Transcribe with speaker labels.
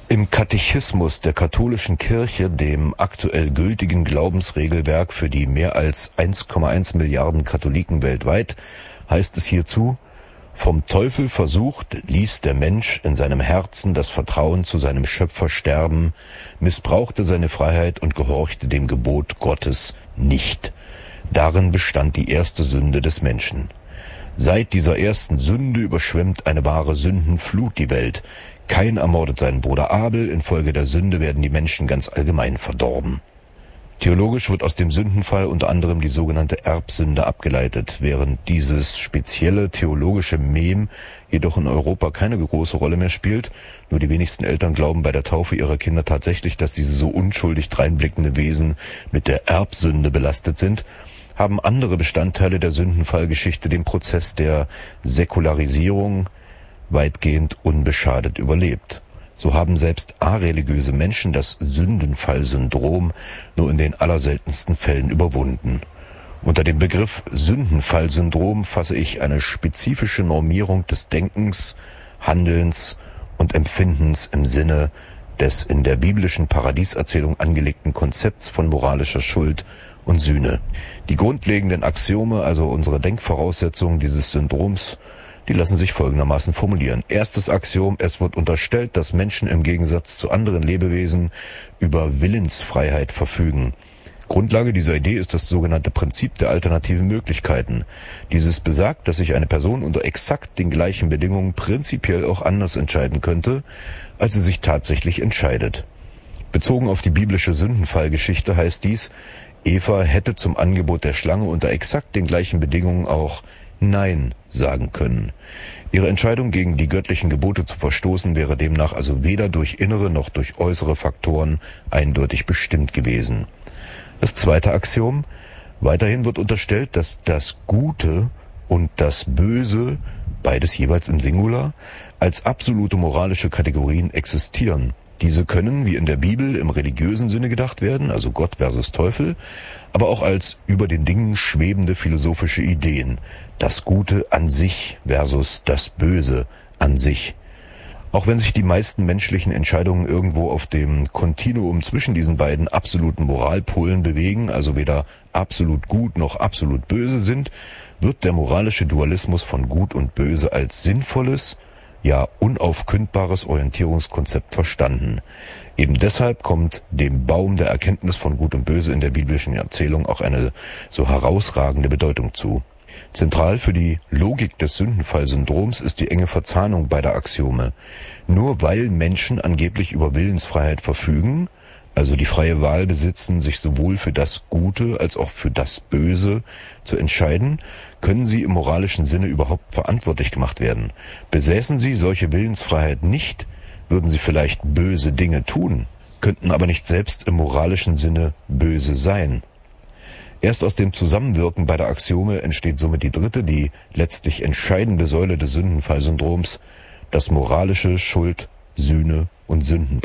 Speaker 1: Im Katechismus der katholischen Kirche, dem aktuell gültigen Glaubensregelwerk für die mehr als 1,1 Milliarden Katholiken weltweit, heißt es hierzu: Vom Teufel versucht, ließ der Mensch in seinem Herzen das Vertrauen zu seinem Schöpfer sterben, missbrauchte seine Freiheit und gehorchte dem Gebot Gottes nicht. Darin bestand die erste Sünde des Menschen. Seit dieser ersten Sünde überschwemmt eine wahre Sündenflut die Welt. Kain ermordet seinen Bruder Abel, infolge der Sünde werden die Menschen ganz allgemein verdorben. Theologisch wird aus dem Sündenfall unter anderem die sogenannte Erbsünde abgeleitet, während dieses spezielle theologische Mem jedoch in Europa keine große Rolle mehr spielt. Nur die wenigsten Eltern glauben bei der Taufe ihrer Kinder tatsächlich, dass diese so unschuldig dreinblickende Wesen mit der Erbsünde belastet sind, haben andere Bestandteile der Sündenfallgeschichte den Prozess der Säkularisierung weitgehend unbeschadet überlebt. So haben selbst areligiöse Menschen das Sündenfallsyndrom nur in den allerseltensten Fällen überwunden. Unter dem Begriff Sündenfallsyndrom fasse ich eine spezifische Normierung des Denkens, Handelns und Empfindens im Sinne des in der biblischen Paradieserzählung angelegten Konzepts von moralischer Schuld und Sühne. Die grundlegenden Axiome, also unsere Denkvoraussetzungen dieses Syndroms, die lassen sich folgendermaßen formulieren. Erstes Axiom: Es wird unterstellt, dass Menschen im Gegensatz zu anderen Lebewesen über Willensfreiheit verfügen. Grundlage dieser Idee ist das sogenannte Prinzip der alternativen Möglichkeiten. Dieses besagt, dass sich eine Person unter exakt den gleichen Bedingungen prinzipiell auch anders entscheiden könnte, als sie sich tatsächlich entscheidet. Bezogen auf die biblische Sündenfallgeschichte heißt dies: Eva hätte zum Angebot der Schlange unter exakt den gleichen Bedingungen auch Nein sagen können. Ihre Entscheidung, gegen die göttlichen Gebote zu verstoßen, wäre demnach also weder durch innere noch durch äußere Faktoren eindeutig bestimmt gewesen. Das zweite Axiom: Weiterhin wird unterstellt, dass das Gute und das Böse, beides jeweils im Singular, als absolute moralische Kategorien existieren. Diese können, wie in der Bibel, im religiösen Sinne gedacht werden, also Gott versus Teufel, aber auch als über den Dingen schwebende philosophische Ideen, das Gute an sich versus das Böse an sich. Auch wenn sich die meisten menschlichen Entscheidungen irgendwo auf dem Kontinuum zwischen diesen beiden absoluten Moralpolen bewegen, also weder absolut gut noch absolut böse sind, wird der moralische Dualismus von Gut und Böse als sinnvolles, ja unaufkündbares Orientierungskonzept verstanden. Eben deshalb kommt dem Baum der Erkenntnis von Gut und Böse in der biblischen Erzählung auch eine so herausragende Bedeutung zu. Zentral für die Logik des Sündenfallsyndroms ist die enge Verzahnung beider Axiome. Nur weil Menschen angeblich über Willensfreiheit verfügen, also die freie Wahl besitzen, sich sowohl für das Gute als auch für das Böse zu entscheiden, können sie im moralischen Sinne überhaupt verantwortlich gemacht werden. Besäßen sie solche Willensfreiheit nicht, würden sie vielleicht böse Dinge tun, könnten aber nicht selbst im moralischen Sinne böse sein. Erst aus dem Zusammenwirken beider Axiome entsteht somit die dritte, die letztlich entscheidende Säule des Sündenfallsyndroms: das moralische Schuld-, Sühne- und Sündenprinzip.